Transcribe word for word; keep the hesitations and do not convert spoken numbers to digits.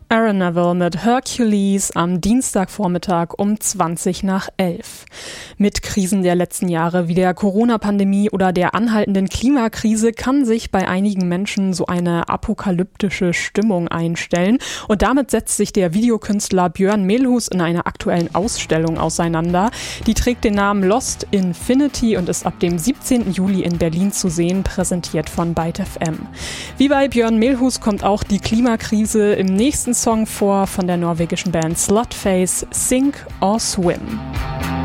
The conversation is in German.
Aaron Neville mit Hercules am Dienstagvormittag um zwanzig nach elf. Mit Krisen der letzten Jahre wie der Corona-Pandemie oder der anhaltenden Klimakrise kann sich bei einigen Menschen so eine apokalyptische Stimmung einstellen. Und damit setzt sich der Videokünstler Björn Mehlhus in einer aktuellen Ausstellung auseinander. Die trägt den Namen Lost Infinity und ist ab dem siebzehnten Juli in Berlin zu sehen, präsentiert von Byte F M. Wie bei Björn Mehlhus kommt auch die Klimakrise im nächsten Song vor von der norwegischen Band Slutface, Sink or Swim.